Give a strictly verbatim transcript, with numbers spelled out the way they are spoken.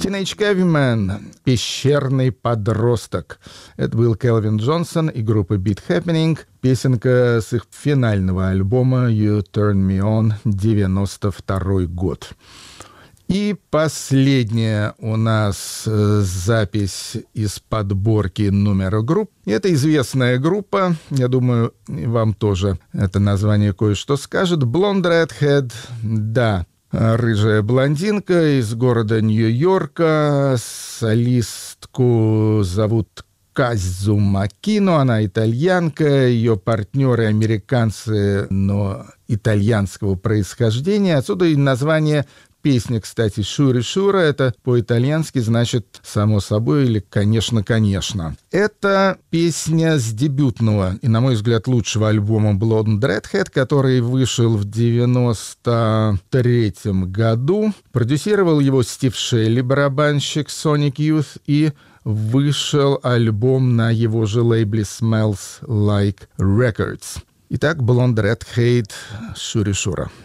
Teenage Caveman, пещерный подросток. Это был Келвин Джонсон и группа Beat Happening. Песенка с их финального альбома You Turn Me On, девяносто второй год. И последняя у нас э, запись из подборки номера групп. Это известная группа, я думаю, вам тоже это название кое-что скажет. Blonde Redhead, да, рыжая блондинка из города Нью-Йорка. Солистку зовут Казу Макино, она итальянка, ее партнеры американцы, но итальянского происхождения. Отсюда и название песни, кстати, «Шури Шура», это по-итальянски значит «само собой» или «конечно-конечно». Это песня с дебютного и, на мой взгляд, лучшего альбома Blonde Redhead, который вышел в девяносто третьем году. Продюсировал его Стив Шелли, барабанщик Sonic Youth, и вышел альбом на его же лейбле Smells Like Records. Итак, Blonde Redhead, «Шури Шура».